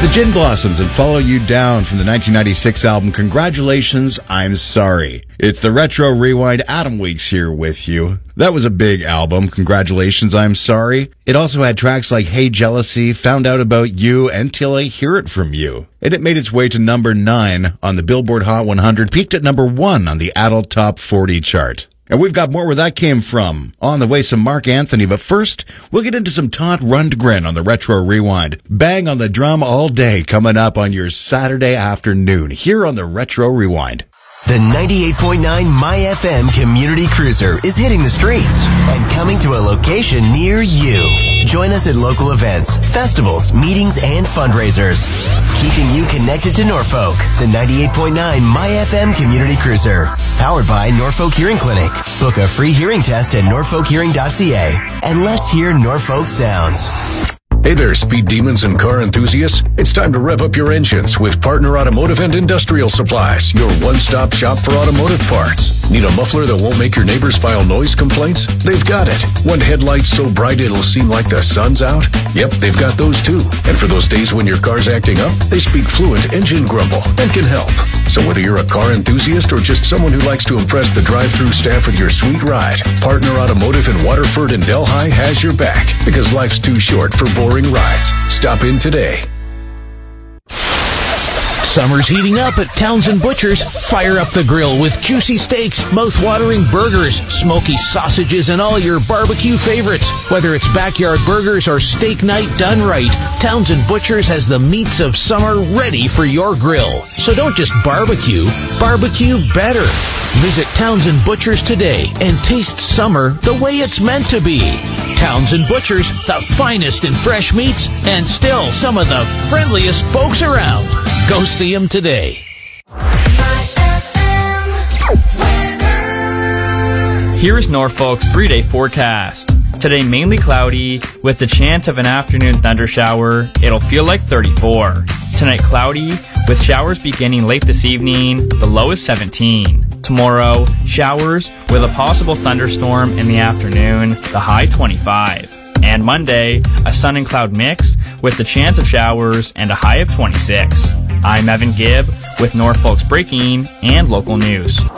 The Gin Blossoms and Follow You Down from the 1996 album Congratulations, I'm Sorry. It's the Retro Rewind. Adam Weeks here with you. That was a big album, Congratulations, I'm Sorry. It also had tracks like Hey Jealousy, Found Out About You, and Till I Hear It From You. And it made its way to number 9 on the Billboard Hot 100, peaked at number 1 on the Adult Top 40 chart. And we've got more where that came from. On the way, some Mark Anthony. But first, we'll get into some Todd Rundgren on the Retro Rewind. Bang on the drum all day coming up on your Saturday afternoon here on the Retro Rewind. The 98.9 MyFM Community Cruiser is hitting the streets and coming to a location near you. Join us at local events, festivals, meetings, and fundraisers. Keeping you connected to Norfolk. The 98.9 MyFM Community Cruiser. Powered by Norfolk Hearing Clinic. Book a free hearing test at norfolkhearing.ca. And let's hear Norfolk sounds. Hey there, speed demons and car enthusiasts. It's time to rev up your engines with Partner Automotive and Industrial Supplies, your one-stop shop for automotive parts. Need a muffler that won't make your neighbors file noise complaints? They've got it. Want headlights so bright it'll seem like the sun's out? Yep, they've got those too. And for those days when your car's acting up, they speak fluent engine grumble and can help. So whether you're a car enthusiast or just someone who likes to impress the drive-thru staff with your sweet ride, Partner Automotive in Waterford and Delhi has your back, because life's too short for boring rides. Stop in today. Summer's heating up at Townsend Butchers. Fire up the grill with juicy steaks, mouth-watering burgers, smoky sausages, and all your barbecue favorites. Whether it's backyard burgers or steak night done right, Townsend Butchers has the meats of summer ready for your grill. So don't just barbecue better. Visit Townsend Butchers today and taste summer the way it's meant to be. Townsend Butchers, the finest in fresh meats and still some of the friendliest folks around. Go see them today. Here's Norfolk's 3-day forecast. Today mainly cloudy with the chance of an afternoon thunder shower. It'll feel like 34. Tonight cloudy with showers beginning late this evening. The low is 17. Tomorrow, showers with a possible thunderstorm in the afternoon. The high 25. And Monday, a sun and cloud mix with the chance of showers and a high of 26. I'm Evan Gibb with Norfolk's breaking and local news.